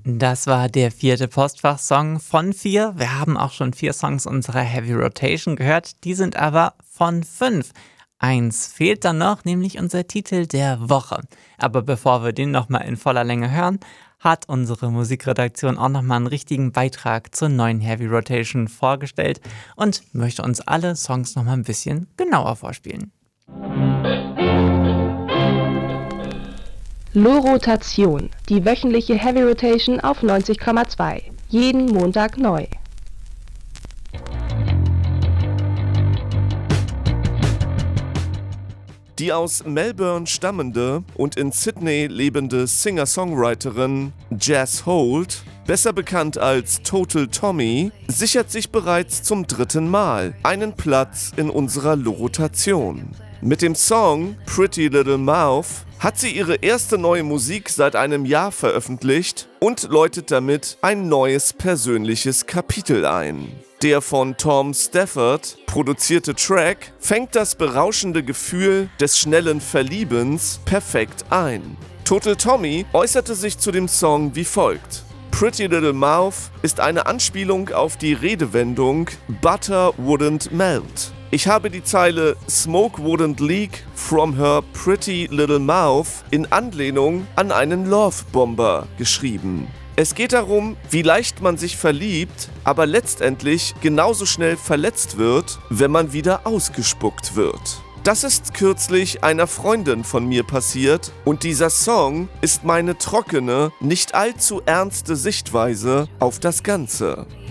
Das war der 4. Postfach-Song von 4. Wir haben auch schon 4 Songs unserer Heavy Rotation gehört, die sind aber von 5. Eins fehlt dann noch, nämlich unser Titel der Woche. Aber bevor wir den nochmal in voller Länge hören, hat unsere Musikredaktion auch nochmal einen richtigen Beitrag zur neuen Heavy Rotation vorgestellt und möchte uns alle Songs nochmal ein bisschen genauer vorspielen. Lo-Rotation, die wöchentliche Heavy Rotation auf 90,2. Jeden Montag neu. Die aus Melbourne stammende und in Sydney lebende Singer-Songwriterin Jaz Holt, besser bekannt als Total Tommy, sichert sich bereits zum 3. Mal einen Platz in unserer Lo-Rotation. Mit dem Song Pretty Little Mouth hat sie ihre erste neue Musik seit einem Jahr veröffentlicht und läutet damit ein neues persönliches Kapitel ein. Der von Tom Stafford produzierte Track fängt das berauschende Gefühl des schnellen Verliebens perfekt ein. Total Tommy äußerte sich zu dem Song wie folgt: Pretty Little Mouth ist eine Anspielung auf die Redewendung Butter wouldn't melt. Ich habe die Zeile Smoke wouldn't leak from her pretty little mouth in Anlehnung an einen Love Bomber geschrieben. Es geht darum, wie leicht man sich verliebt, aber letztendlich genauso schnell verletzt wird, wenn man wieder ausgespuckt wird. Das ist kürzlich einer Freundin von mir passiert und dieser Song ist meine trockene, nicht allzu ernste Sichtweise auf das Ganze.